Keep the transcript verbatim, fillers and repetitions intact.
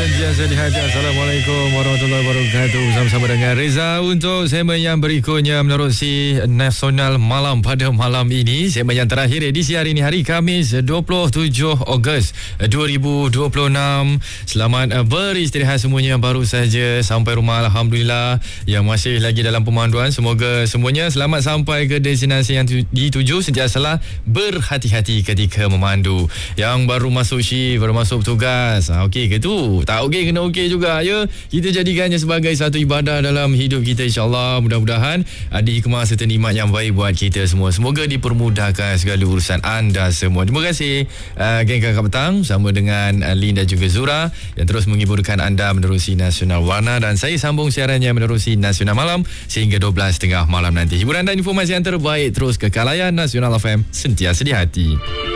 sentiasa di hati. Assalamualaikum warahmatullahi wabarakatuh. Bersama-sama dengan Reza untuk segmen yang berikutnya menerusi Nasional Malam pada malam ini. Segmen yang terakhir edisi hari ini, hari Khamis dua puluh tujuh Ogos dua ribu dua puluh enam. Selamat beristirahat semuanya yang baru saja sampai rumah, alhamdulillah. Yang masih lagi dalam pemanduan, semoga semuanya selamat sampai ke destinasi yang dituju. Sentiasalah berhati-hati ketika memandu. Yang baru masuk shift, baru masuk tugas, okey ke tu? Tak okey kena okey juga ya. Kita jadikannya sebagai satu ibadah dalam hidup kita, insya-Allah. Mudah-mudahan ada hikmah serta nikmat yang baik buat kita semua. Semoga dipermudahkan segala urusan anda semua. Terima kasih uh, geng Kakak Petang bersama dengan uh, Lin dan juga Zura yang terus menghiburkan anda menerusi Nasional Warna, dan saya sambung siarannya menerusi Nasional Malam sehingga dua belas tiga puluh malam nanti. Hiburan dan informasi yang terbaik terus kekal layan Nasional F M, sentiasa di hati.